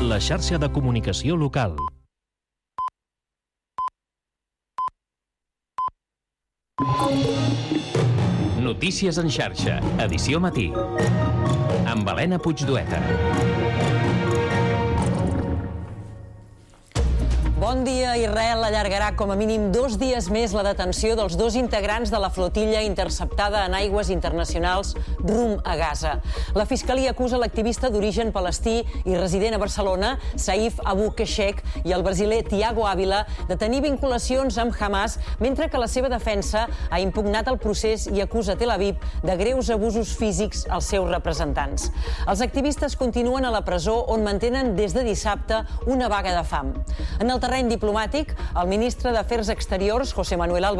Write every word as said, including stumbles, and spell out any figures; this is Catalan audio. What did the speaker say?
la xarxa de comunicació local. Notícies en xarxa, edició matí. Amb Helena Puigdueta. Bon dia. Israel allargarà com a mínim dos dies més la detenció dels dos integrants de la flotilla interceptada en aigües internacionals rumb a Gaza. La Fiscalia acusa l'activista d'origen palestí i resident a Barcelona, Saif Abu Keshek, i el brasiler Tiago Ávila de tenir vinculacions amb Hamas, mentre que la seva defensa ha impugnat el procés i acusa Tel Aviv de greus abusos físics als seus representants. Els activistes continuen a la presó on mantenen des de dissabte una vaga de fam. En el terreny diplomàtic, el ministre d'Afers Exteriors, José Manuel Álvarez,